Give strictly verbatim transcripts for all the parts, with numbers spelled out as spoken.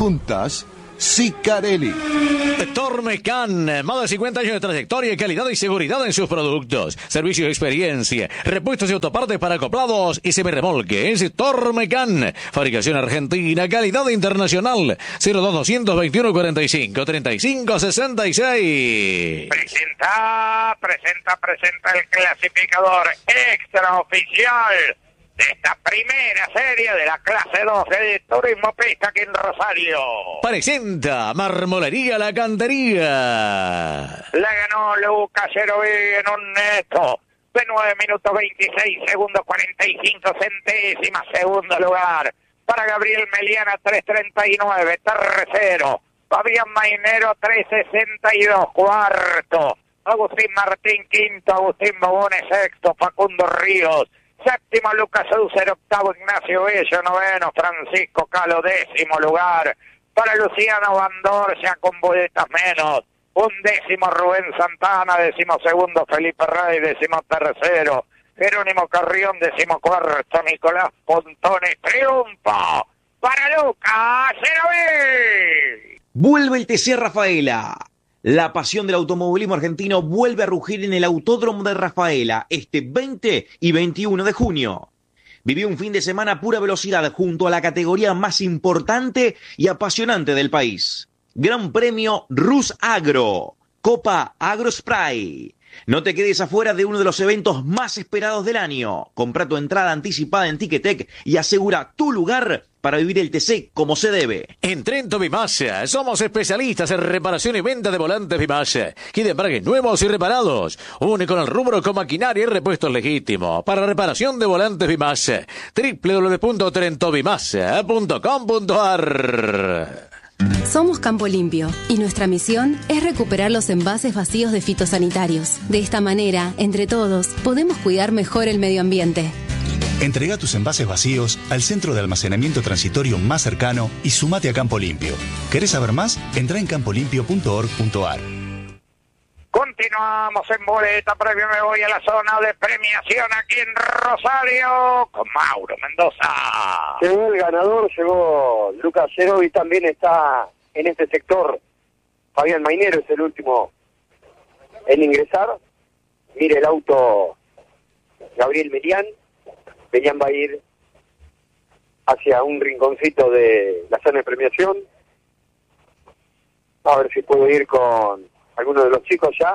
juntas, Sicarelli. Tormecan, más de cincuenta años de trayectoria, calidad y seguridad en sus productos. Servicio y experiencia. Repuestos y autopartes para acoplados y semirremolques. Tormecan. Fabricación argentina, calidad internacional. cero dos dos veintiuno cuarenta y cinco treinta y cinco sesenta y seis. Presenta, presenta, presenta el clasificador extraoficial de esta primera serie de la clase doce de Turismo Pista aquí en Rosario. Presenta Marmolería La Cantería. La ganó Lucas Yeroví en un neto de nueve minutos veintiséis segundos cuarenta y cinco centésimas. Segundo lugar para Gabriel Meliana, tres treinta y nueve. Tercero, Fabián Mainero, tres sesenta y dos. Cuarto, Agustín Martín. Quinto, Agustín Bobones. Sexto, Facundo Ríos. Séptimo, Lucas Ucer. Octavo, Ignacio Bello. Noveno, Francisco Calo. Décimo lugar para Luciano Bandorcia con boletas menos. Un décimo, Rubén Santana. Décimo segundo, Felipe Rey. Décimo tercero, Jerónimo Carrión. Décimo cuarto, Nicolás Pontones. Triunfo para Lucas Yeroví. Vuelve el T C Rafaela. La pasión del automovilismo argentino vuelve a rugir en el Autódromo de Rafaela este veinte y veintiuno de junio. Vivió un fin de semana a pura velocidad junto a la categoría más importante y apasionante del país. Gran Premio Rus Agro, Copa Agro Spray. No te quedes afuera de uno de los eventos más esperados del año. Compra tu entrada anticipada en Ticketek y asegura tu lugar para vivir el T C como se debe. En Trento Bimasa somos especialistas en reparación y venta de volantes Bimasa. Kit de embragues nuevos y reparados. Único en el rubro con maquinaria y repuestos legítimos. Para reparación de volantes Bimasa. doble u doble u doble u punto trento bimasa punto com punto a r. Somos Campo Limpio y nuestra misión es recuperar los envases vacíos de fitosanitarios. De esta manera, entre todos, podemos cuidar mejor el medio ambiente. Entrega tus envases vacíos al centro de almacenamiento transitorio más cercano y sumate a Campo Limpio. ¿Querés saber más? Entra en campo limpio punto org punto a r. Continuamos en boleta previo. Me voy a la zona de premiación aquí en Rosario con Mauro Mendoza. Llegó el ganador, llegó Lucas Yeroví, también está en este sector Fabián Mainero, es el último en ingresar. Mire el auto Gabriel Melián. Melián va a ir hacia un rinconcito de la zona de premiación. A ver si puedo ir con algunos de los chicos ya.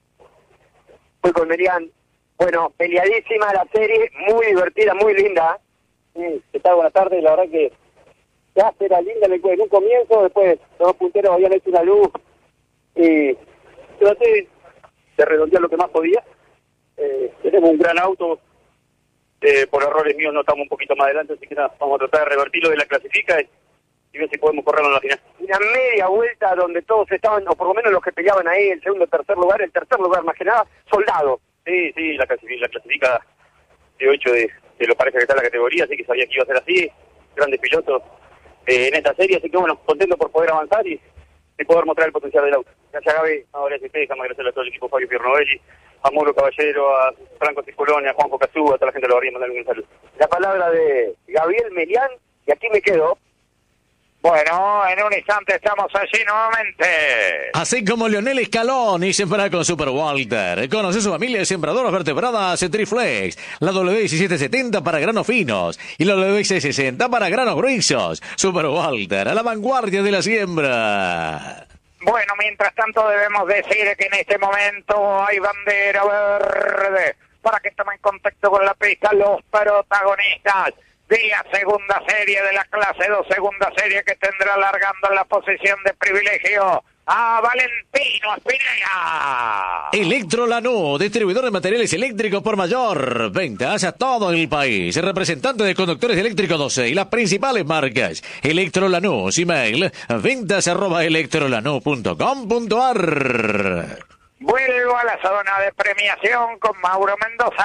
Fui con Melián. Bueno, peleadísima la serie, muy divertida, muy linda. Sí, ¿qué tal? Buenas tardes. La verdad que ya era linda en un comienzo, después los punteros habían hecho una luz y traté de redondear lo que más podía. Eh, tenemos un gran auto. Eh, por errores míos no estamos un poquito más adelante, así que nada, vamos a tratar de revertirlo de la clasifica y, y ver si podemos correrlo en la final. Una media vuelta donde todos estaban, o por lo menos los que peleaban ahí, el segundo o tercer lugar, el tercer lugar más que nada, soldado. Sí, sí, la clasifica, la clasifica de ocho de, de lo pareja que está la categoría, así que sabía que iba a ser así, grandes pilotos eh, en esta serie, así que bueno, contento por poder avanzar y, y poder mostrar el potencial del auto. Gracias a Gaby, a Valeria Cepeda, agradecer a todo el equipo, Fabio Piernovelli, a Mauro Caballero, a Franco Ciscoloni, a Juanjo Cazú, a toda la gente de la barría, mandarle un saludo. La palabra de Gabriel Melián, y aquí me quedo. Bueno, en un instante estamos allí nuevamente. Así como Lionel Scaloni siembra con Super Walter. Conoce su familia de sembradoras vertebradas Triflex. La W diecisiete setenta para granos finos y la W seiscientos sesenta para granos gruesos. Super Walter, a la vanguardia de la siembra. Bueno, mientras tanto debemos decir que en este momento hay bandera verde para que tomen contacto con la pista los protagonistas de la segunda serie de la clase dos, segunda serie que tendrá alargando la posición de privilegio a Valentino Espinella. Electro Lanús, distribuidor de materiales eléctricos por mayor. Ventas a todo el país. Representante de conductores eléctricos doce y las principales marcas. Electro Lanús, email ventas arroba electrolanús punto com punto a r. Vuelvo a la zona de premiación con Mauro Mendoza.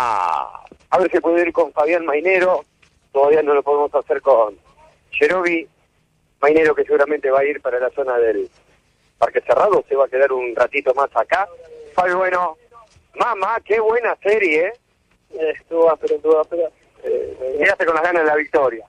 A ver si puedo ir con Fabián Mainero. Todavía no lo podemos hacer con Yeroví. Mainero que seguramente va a ir para la zona del Parque Cerrado, se va a quedar un ratito más acá. Fabio, bueno, mamá, qué buena serie, ¿eh? Estuvo, pero estuvo, pero... Eh, quedaste con las ganas de la victoria.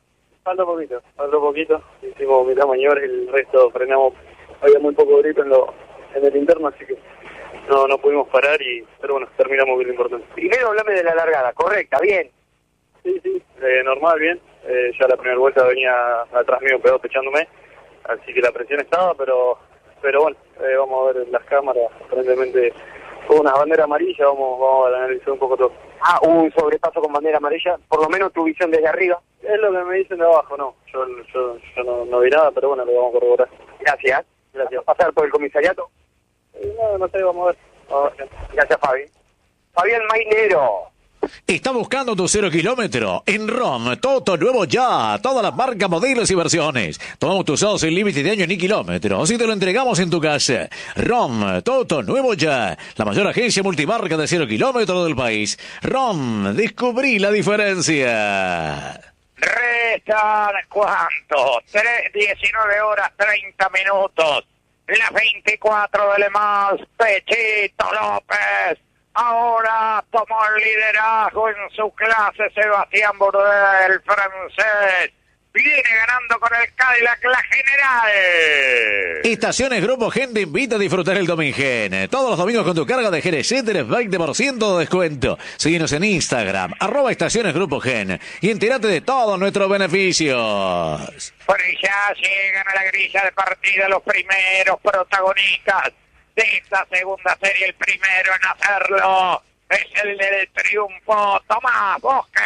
falta poquito, falta poquito. Hicimos mitad maniobra y el resto frenamos. Había muy poco grip en, lo, en el interno, así que no no pudimos parar, y pero bueno, terminamos bien lo importante. Primero hablame de la largada, correcta, bien. Sí, sí, eh, normal, bien. Eh, ya la primera vuelta venía atrás mío, pegado pechándome, así que la presión estaba, pero pero bueno, eh, vamos a ver las cámaras, aparentemente hubo una bandera amarilla, vamos, vamos a analizar un poco todo. Ah, hubo un sobrepaso con bandera amarilla, por lo menos tu visión desde arriba. Es lo que me dicen de abajo, no, yo, yo, yo no, no vi nada, pero bueno, lo vamos a corroborar. Gracias. Gracias. ¿Pasar por el comisariato? Eh, no, no sé, vamos a ver. Vamos a ver. Gracias, Fabi. Fabián Mainero. Está buscando tu cero kilómetro en ROM, Toto nuevo ya, todas las marcas, modelos y versiones. Tomamos tus usados sin límite de año ni kilómetros y te lo entregamos en tu casa. ROM, Toto nuevo ya, la mayor agencia multimarca de cero kilómetros del país. ROM, descubrí la diferencia. Restan, ¿cuánto? tres, diecinueve horas, treinta minutos. Las veinticuatro de Le Mans, Pechito López. Ahora tomó el liderazgo en su clase Sebastián Bourdais, el francés. Viene ganando con el Cadillac la general. Estaciones Grupo Gen te invita a disfrutar el Domingen. Todos los domingos con tu carga de G N C tenés veinte por ciento de descuento. Síguenos en Instagram, arroba Estaciones Grupo Gen, y entérate de todos nuestros beneficios. Por allá llegan a la grilla de partida los primeros protagonistas de esta segunda serie. El primero en hacerlo es el del triunfo, Tomás Bosque.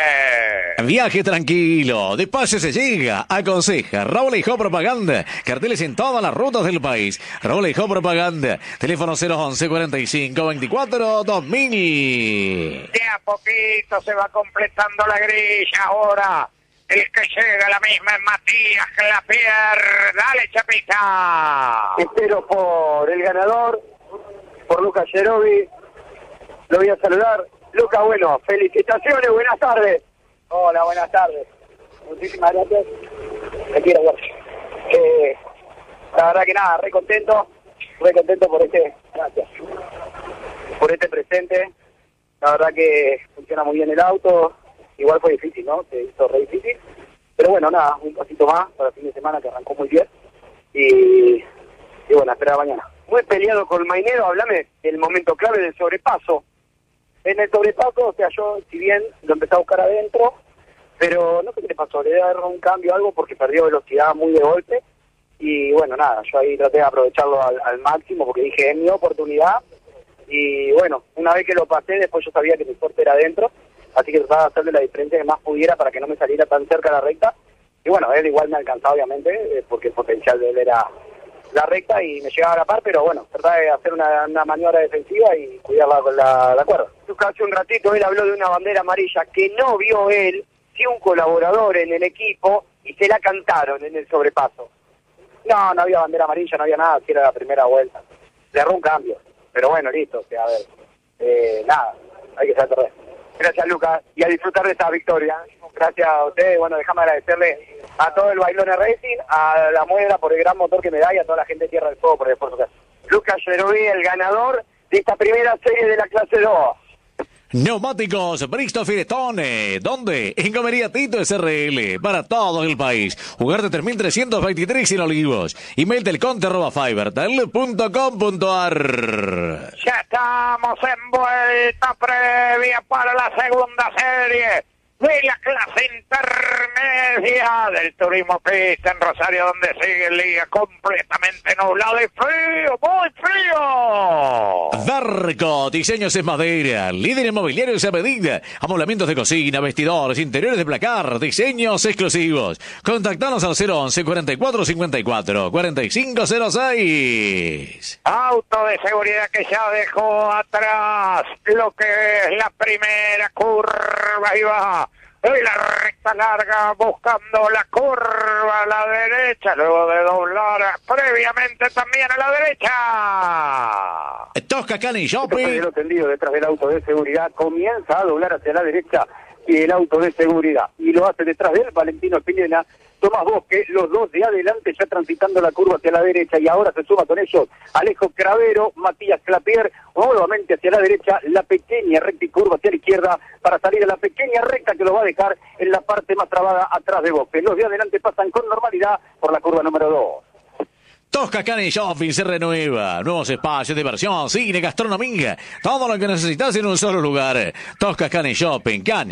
Viaje tranquilo, despacio se llega. Aconseja Raúl Hijo Propaganda. Carteles en todas las rutas del país. Raúl Hijo Propaganda. Teléfono cero once cuarenta y cinco veinticuatro dos mil. De a poquito se va completando la grilla ahora. El que llega a la misma es Matías Clapier. Dale, Chapita. Espero por el ganador, por Lucas Yerovi. Lo voy a saludar. Lucas, bueno, felicitaciones, buenas tardes. Hola, buenas tardes. Muchísimas gracias. Te quiero, guacho. Eh, la verdad que nada, re contento, re contento por este, gracias, por este presente. La verdad que funciona muy bien el auto. Igual fue difícil, ¿no? Se hizo re difícil. Pero bueno, nada, un pasito más para el fin de semana, que arrancó muy bien. Y, y bueno, esperar mañana. Muy peleado con Mainero, háblame del momento clave del sobrepaso. En el sobrepaso, o sea, yo, si bien lo empecé a buscar adentro, pero no sé qué le pasó, le dieron un cambio o algo porque perdió velocidad muy de golpe. Y bueno, nada, yo ahí traté de aprovecharlo al, al máximo porque dije, es mi oportunidad. Y bueno, una vez que lo pasé, después yo sabía que mi fuerte era adentro. Así que trataba de hacerle la diferencia que más pudiera para que no me saliera tan cerca la recta. Y bueno, él igual me alcanzaba, obviamente, eh, porque el potencial de él era la recta y me llegaba a la par, pero bueno, trataba de hacer una, una maniobra defensiva y cuidarla con la, la cuerda. Hace un ratito él habló de una bandera amarilla que no vio él, sí un colaborador en el equipo, y se la cantaron en el sobrepaso. No, no había bandera amarilla, no había nada, si era la primera vuelta. Le agarró un cambio, pero bueno, listo, o sea, a ver, eh, nada, hay que saber perder. Gracias, Lucas, y a disfrutar de esta victoria. Gracias a ustedes. Bueno, déjame agradecerle a todo el Bailones Racing, a la Muedra por el gran motor que me da y a toda la gente de Tierra del Fuego por el esfuerzo que hace. Lucas Yerovi, el ganador de esta primera serie de la clase dos. Neumáticos Bristol Firestone. ¿Dónde? En Comería Tito S R L. Para todo el país. Ugarte tres mil trescientos veintitrés en Olivos. Email del conte arroba fibertel punto com punto ar. Ya estamos en vuelta previa para la segunda serie de la clase intermedia del Turismo Pista en Rosario, donde sigue el día completamente nublado y frío, muy frío. Verco, diseños en madera, líder inmobiliario a medida, amoblamientos de cocina, vestidores, interiores de placar, diseños exclusivos. Contactanos al cero once cuarenta y cuatro cincuenta y cuatro cuarenta y cinco cero seis. Auto de seguridad que ya dejó atrás lo que es la primera curva y va. Y la recta larga buscando la curva a la derecha, luego de doblar previamente también a la derecha. Tosca Cani Shopping. Tendido detrás del auto de seguridad, comienza a doblar hacia la derecha y el auto de seguridad. Y lo hace detrás de él Valentino Spinella, Tomás Bosque, los dos de adelante ya transitando la curva hacia la derecha, y ahora se suma con ellos Alejo Cravero, Matías Clapier, nuevamente hacia la derecha, la pequeña recta y curva hacia la izquierda para salir a la pequeña recta que lo va a dejar en la parte más trabada atrás de Bosque. Los de adelante pasan con normalidad por la curva número dos. Tosca Cane Shopping se renueva. Nuevos espacios de diversión, cine, gastronomía. Todo lo que necesitas en un solo lugar. Tosca Cane Shopping, Cane.